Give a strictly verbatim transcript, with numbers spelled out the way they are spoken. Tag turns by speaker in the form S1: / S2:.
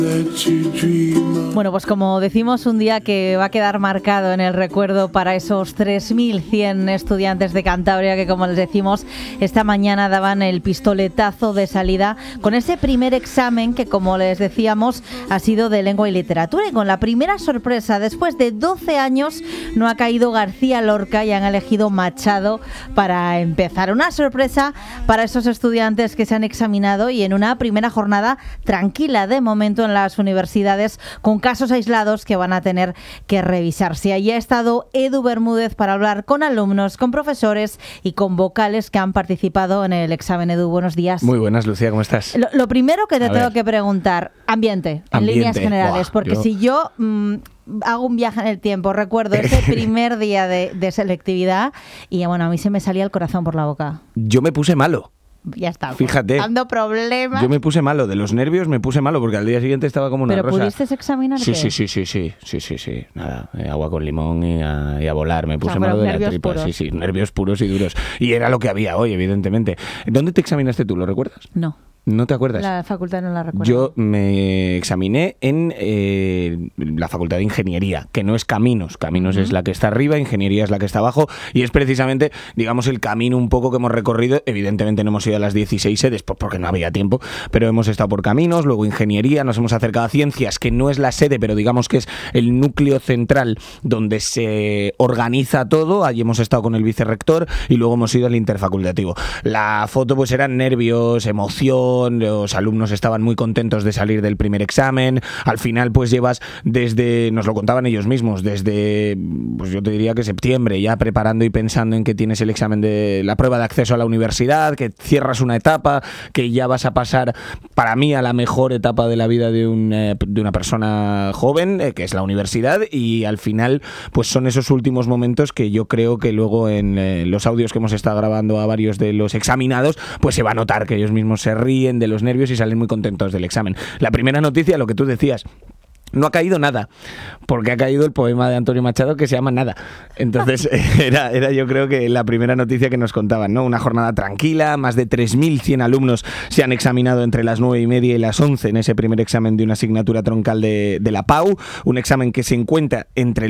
S1: Bueno, pues como decimos, un día que va a quedar marcado en el recuerdo para esos tres mil cien estudiantes de Cantabria que, como les decimos, esta mañana daban el pistoletazo de salida con ese primer examen que, como les decíamos, ha sido de lengua y literatura. Y con la primera sorpresa, después de doce años, no ha caído García Lorca y han elegido Machado para empezar. Una sorpresa para esos estudiantes que se han examinado y en una primera jornada tranquila de momento en las universidades, con casos aislados que van a tener que revisarse. Allí ha estado Edu Bermúdez para hablar con alumnos, con profesores y con vocales que han participado en el examen. Edu, buenos días.
S2: Muy buenas, Lucía, ¿cómo estás?
S1: Lo, lo primero que te
S2: a
S1: tengo
S2: ver.
S1: que preguntar, ambiente, en
S2: ambiente.
S1: líneas generales,
S2: Buah,
S1: porque
S2: yo...
S1: si yo mmm, hago un viaje en el tiempo, recuerdo ese primer día de, de selectividad y bueno, a mí se me salía el corazón por la boca.
S2: Yo me puse malo.
S1: Ya está.
S2: Fíjate.
S1: Dando problemas.
S2: Yo me puse malo, de los nervios me puse malo porque al día siguiente estaba como una
S1: ¿Pero
S2: rosa.
S1: pudiste examinarte?
S2: Sí, sí, sí, sí, sí, sí, sí, sí. Nada, eh, agua con limón y a, y a volar. Me puse
S1: O sea,
S2: malo de la
S1: nervios
S2: tripa.
S1: puros.
S2: Sí, sí, nervios puros y duros. Y era lo que había hoy, evidentemente. ¿Dónde te examinaste tú? ¿Lo recuerdas?
S1: No.
S2: ¿No te acuerdas?
S1: La facultad no la recuerdo.
S2: Yo me examiné en eh, la Facultad de Ingeniería, que no es Caminos. Caminos uh-huh. es la que está arriba, Ingeniería es la que está abajo, y es precisamente, digamos, el camino un poco que hemos recorrido. Evidentemente no hemos ido a las dieciséis sedes porque no había tiempo, pero hemos estado por Caminos, luego Ingeniería, nos hemos acercado a Ciencias, que no es la sede, pero digamos que es el núcleo central donde se organiza todo. Allí hemos estado con el vicerrector y luego hemos ido al interfacultativo. La foto pues eran nervios, emoción. Los alumnos estaban muy contentos de salir del primer examen. Al final pues llevas desde, nos lo contaban ellos mismos, desde, pues yo te diría que septiembre, ya preparando y pensando en que tienes el examen de la prueba de acceso a la universidad, que cierras una etapa, que ya vas a pasar, para mí, a la mejor etapa de la vida de, un, eh, de una persona joven, eh, que es la universidad, y al final pues son esos últimos momentos que yo creo que luego en eh, los audios que hemos estado grabando a varios de los examinados, pues se va a notar que ellos mismos se ríen de los nervios y salen muy contentos del examen. La primera noticia, lo que tú decías, no ha caído nada, porque ha caído el poema de Antonio Machado que se llama Nada. Entonces era, era yo creo que la primera noticia que nos contaban, ¿no? Una jornada tranquila, más de tres mil cien alumnos se han examinado entre las nueve y media y las once en ese primer examen de una asignatura troncal de, de la P A U, un examen que se encuentra entre